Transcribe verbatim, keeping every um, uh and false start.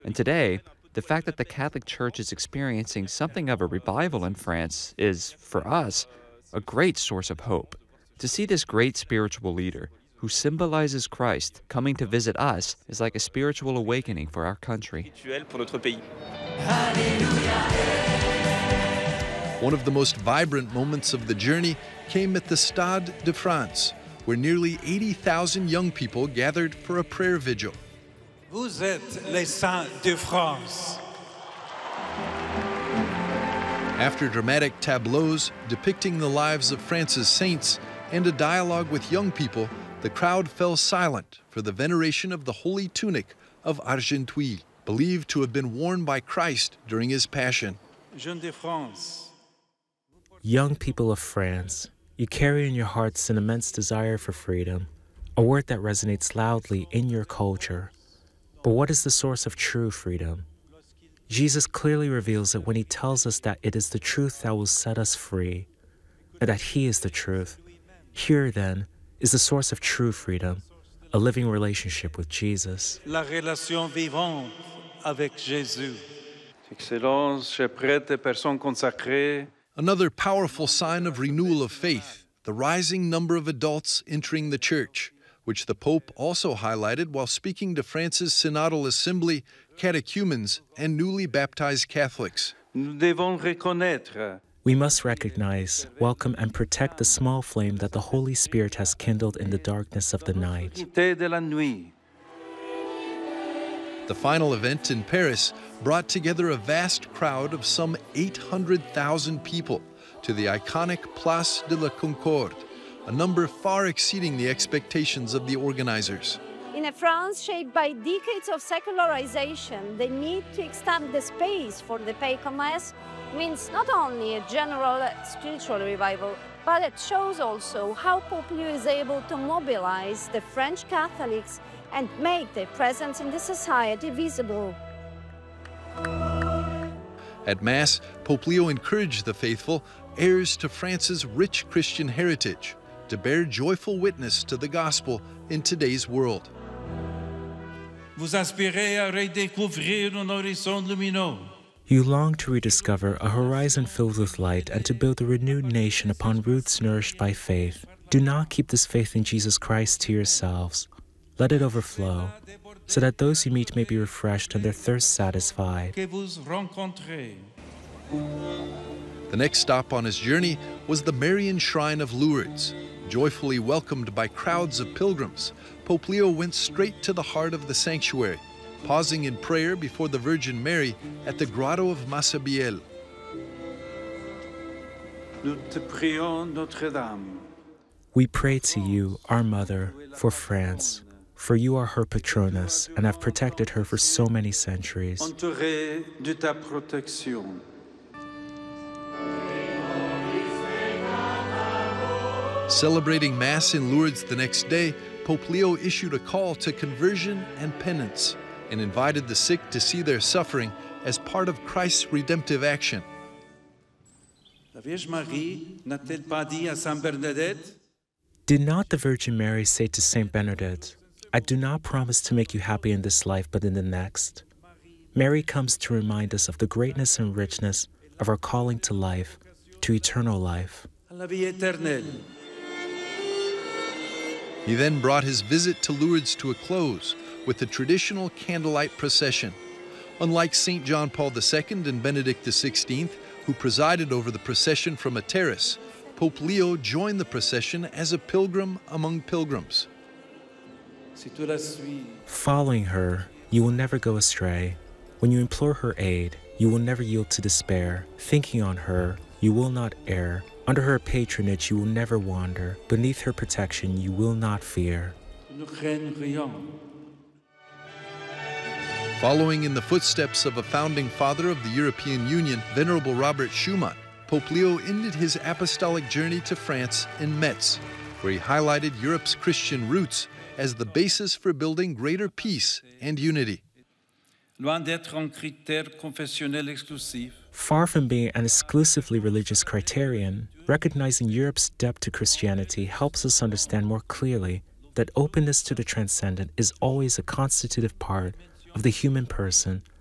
And today, the fact that the Catholic Church is experiencing something of a revival in France is, for us, a great source of hope. To see this great spiritual leader, who symbolizes Christ, coming to visit us is like a spiritual awakening for our country. One of the most vibrant moments of the journey came at the Stade de France, where nearly eighty thousand young people gathered for a prayer vigil. Vous êtes les saints de France. After dramatic tableaus depicting the lives of France's saints and a dialogue with young people, the crowd fell silent for the veneration of the holy tunic of Argenteuil, believed to have been worn by Christ during his passion. Jeunes de France. Young people of France, you carry in your hearts an immense desire for freedom, a word that resonates loudly in your culture. But what is the source of true freedom? Jesus clearly reveals it when he tells us that it is the truth that will set us free, and that he is the truth. Here, then, is the source of true freedom, a living relationship with Jesus. La relation vivante avec Jésus. Excellence, chers prêtres et personnes consacrées. Another powerful sign of renewal of faith, the rising number of adults entering the church, which the Pope also highlighted while speaking to France's Synodal Assembly, catechumens, and newly baptized Catholics. Nous devons reconnaître. We must recognize, welcome, and protect the small flame that the Holy Spirit has kindled in the darkness of the night. De la nuit. The final event in Paris brought together a vast crowd of some eight hundred thousand people to the iconic Place de la Concorde, a number far exceeding the expectations of the organizers. In a France shaped by decades of secularization, the need to extend the space for the Pecco Mass means not only a general spiritual revival, but it shows also how Pope Leo is able to mobilize the French Catholics and make their presence in the society visible. At Mass, Pope Leo encouraged the faithful, heirs to France's rich Christian heritage, to bear joyful witness to the gospel in today's world. Vous aspirez à redécouvrir un horizon lumineux. You long to rediscover a horizon filled with light and to build a renewed nation upon roots nourished by faith. Do not keep this faith in Jesus Christ to yourselves. Let it overflow, so that those you meet may be refreshed and their thirst satisfied. Que vous rencontrez. The next stop on his journey was the Marian Shrine of Lourdes. Joyfully welcomed by crowds of pilgrims, Pope Leo went straight to the heart of the sanctuary, pausing in prayer before the Virgin Mary at the Grotto of Massabielle. Nous te prions, Notre-Dame. We pray to you, our Mother, for France, for you are her patroness and have protected her for so many centuries. Entourée de ta protection. Celebrating Mass in Lourdes the next day, Pope Leo issued a call to conversion and penance and invited the sick to see their suffering as part of Christ's redemptive action. La Vierge Marie n'a-t-elle pas dit à Sainte Bernadette? Did not the Virgin Mary say to Saint Bernadette, I do not promise to make you happy in this life, but in the next? Mary comes to remind us of the greatness and richness of our calling to life, to eternal life. À la vie éternelle. He then brought his visit to Lourdes to a close with the traditional candlelight procession. Unlike Saint John Paul the Second and Benedict the Sixteenth, who presided over the procession from a terrace, Pope Leo joined the procession as a pilgrim among pilgrims. Si tu la suis, Following her, you will never go astray. When you implore her aid, you will never yield to despair. Thinking on her, you will not err. Under her patronage, you will never wander. Beneath her protection, you will not fear. nous craignons. Following in the footsteps of a founding father of the European Union, Venerable Robert Schuman, Pope Leo ended his apostolic journey to France in Metz, where he highlighted Europe's Christian roots as the basis for building greater peace and unity. Loin d'être un critère confessionnel exclusif, Far from being an exclusively religious criterion, recognizing Europe's debt to Christianity helps us understand more clearly that openness to the transcendent is always a constitutive part of the human person